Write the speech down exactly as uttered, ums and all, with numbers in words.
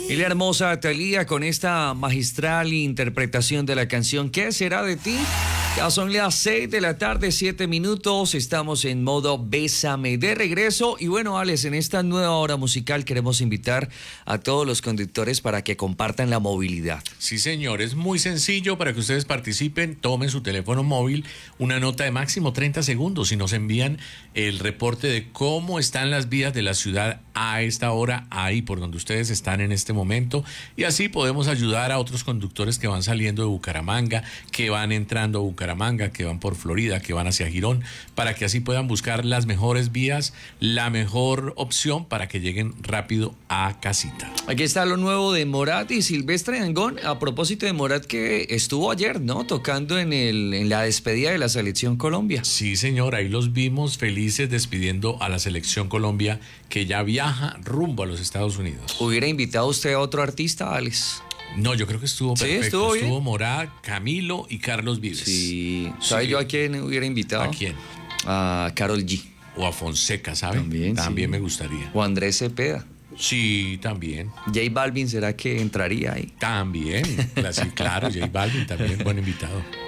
Y la hermosa Thalía con esta magistral interpretación de la canción ¿Qué será de ti? Ya son las seis de la tarde, siete minutos. Estamos en modo Bésame de regreso. Y bueno, Alex, en esta nueva hora musical queremos invitar a todos los conductores para que compartan la movilidad. Sí, señor, es muy sencillo para que ustedes participen. Tomen su teléfono móvil, una nota de máximo treinta segundos y nos envían el reporte de cómo están las vías de la ciudad a esta hora, ahí por donde ustedes están en este momento. Y así podemos ayudar a otros conductores que van saliendo de Bucaramanga, que van entrando a Bucaramanga. Bucaramanga, que van por Florida, que van hacia Girón, para que así puedan buscar las mejores vías, la mejor opción para que lleguen rápido a casita. Aquí está lo nuevo de Morat y Silvestre Dangond. A propósito de Morat, que estuvo ayer, ¿no? Tocando en, el, en la despedida de la Selección Colombia. Sí, señor, ahí los vimos felices despidiendo a la Selección Colombia, que ya viaja rumbo a los Estados Unidos. ¿Hubiera invitado usted a otro artista, Alex? No, yo creo que estuvo perfecto. Sí, estuvo bien. Estuvo Morat, Camilo y Carlos Vives. Sí. ¿Sabe sí. yo a quién hubiera invitado? ¿A quién? A Karol G. O a Fonseca, ¿sabe? También, También sí. me gustaría. O Andrés Cepeda. Sí, también. J Balvin, ¿será que entraría ahí? También. Sí, claro, J Balvin también, buen invitado.